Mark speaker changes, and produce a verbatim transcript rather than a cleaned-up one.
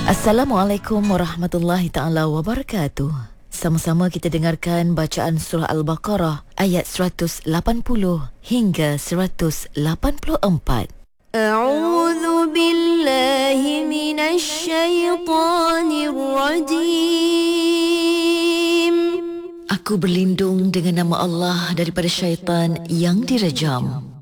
Speaker 1: Assalamualaikum warahmatullahi taala wabarakatuh. Sama-sama kita dengarkan bacaan surah Al-Baqarah ayat seratus lapan puluh hingga seratus lapan puluh empat.
Speaker 2: A'udzu billahi minasy syaithanir rajim.
Speaker 1: Aku berlindung dengan nama Allah daripada syaitan yang dirajam.